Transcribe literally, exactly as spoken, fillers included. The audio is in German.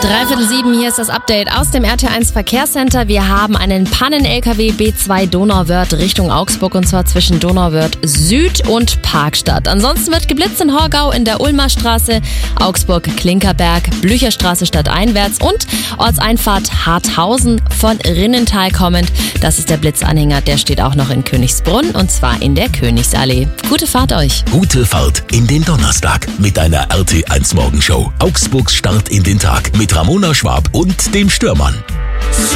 Dreiviertel sieben, hier ist das Update aus dem R T eins Verkehrscenter. Wir haben einen Pannen-L K W B zwei Donauwörth Richtung Augsburg und zwar zwischen Donauwörth Süd und Parkstadt. Ansonsten wird geblitzt in Horgau in der Ulmer Straße, Augsburg-Klinkerberg, Blücherstraße stadteinwärts und Ortseinfahrt Harthausen von Rinnental kommend. Das ist der Blitzanhänger, der steht auch noch in Königsbrunn und zwar in der Königsallee. Gute Fahrt euch. Gute Fahrt in den Donnerstag mit deiner R T eins Morgenshow. Augsburgs Start in den Tag mit Ramona Schwab und dem Stürmann.